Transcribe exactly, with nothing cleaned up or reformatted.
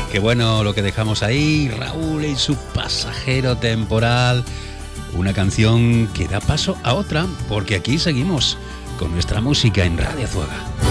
Qué bueno lo que dejamos ahí, Raúl y su Pasajero Temporal. Una canción que da paso a otra, porque aquí seguimos con nuestra música en Radio Zuaga.